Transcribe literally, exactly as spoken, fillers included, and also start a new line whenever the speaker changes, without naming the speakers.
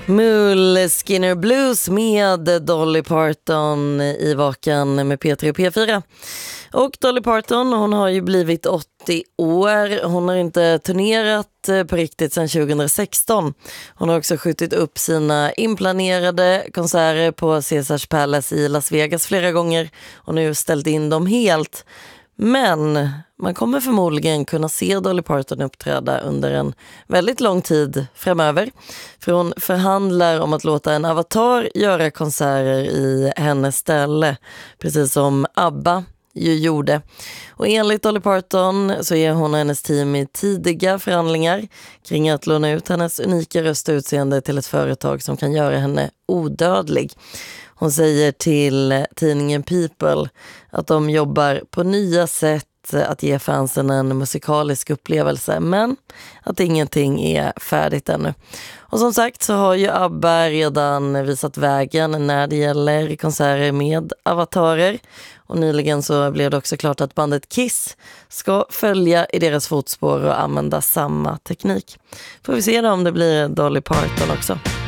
Moleskine Blues med Dolly Parton i Vakan med P tre och P fyra. Och Dolly Parton, hon har ju blivit åttio år. Hon har inte turnerat på riktigt sedan tjugohundrasexton. Hon har också skjutit upp sina inplanerade konserter på Caesars Palace i Las Vegas flera gånger och nu ställt in dem helt. Men man kommer förmodligen kunna se Dolly Parton uppträda under en väldigt lång tid framöver. För hon förhandlar om att låta en avatar göra konserter i hennes ställe, precis som ABBA ju gjorde. Och enligt Dolly Parton så är hon och hennes team i tidiga förhandlingar kring att låna ut hennes unika röst och utseende till ett företag som kan göra henne odödlig. Hon säger till tidningen People att de jobbar på nya sätt att ge fansen en musikalisk upplevelse, men att ingenting är färdigt ännu. Och som sagt så har ju ABBA redan visat vägen när det gäller konserter med avatarer. Och nyligen så blev det också klart att bandet Kiss ska följa i deras fotspår och använda samma teknik. Får vi se då om det blir Dolly Parton också.